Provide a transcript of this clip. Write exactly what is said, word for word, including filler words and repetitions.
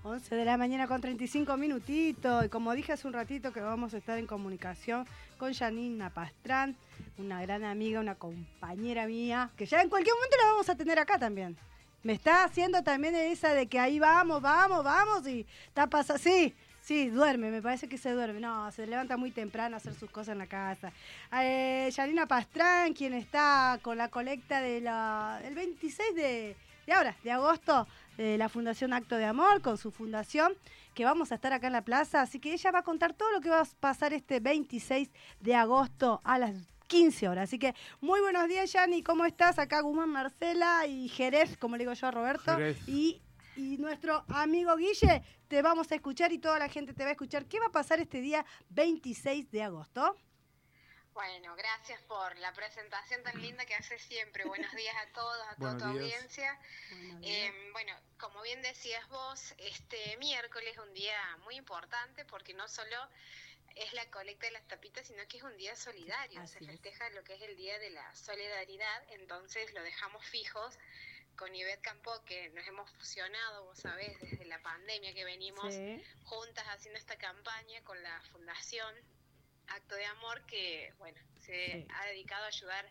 once de la mañana con treinta y cinco minutitos. Y como dije hace un ratito que vamos a estar en comunicación con Janina Pastrán, una gran amiga, una compañera mía, que ya en cualquier momento la vamos a tener acá también. Me está haciendo también esa de que ahí vamos, vamos, vamos y está pasando. Sí, sí, duerme, me parece que se duerme. No, se levanta muy temprano a hacer sus cosas en la casa. Eh, Janina Pastrán, quien está con la colecta de la, el veintiséis de, de ahora, de agosto, de la Fundación Acto de Amor, con su fundación, que vamos a estar acá en la plaza. Así que ella va a contar todo lo que va a pasar este veintiséis de agosto a las quince horas. Así que muy buenos días, Yani, ¿cómo estás? Acá Guzmán, Marcela y Jerez, como le digo yo a Roberto. Jerez. Y, y nuestro amigo Guille, te vamos a escuchar y toda la gente te va a escuchar. ¿Qué va a pasar este día veintiséis de agosto? Bueno, gracias por la presentación tan linda que haces siempre. Buenos días a todos, a toda Buenos tu días. audiencia. Buenos días. Eh, bueno, como bien decías vos, este miércoles es un día muy importante porque no solo es la colecta de las tapitas, sino que es un día solidario. Así Se es. festeja lo que es el Día de la Solidaridad, entonces lo dejamos fijos con Ivette Campo, que nos hemos fusionado, vos sabés, desde la pandemia que venimos Sí. juntas haciendo esta campaña con la Fundación Acto de Amor, que bueno, se Sí. ha dedicado a ayudar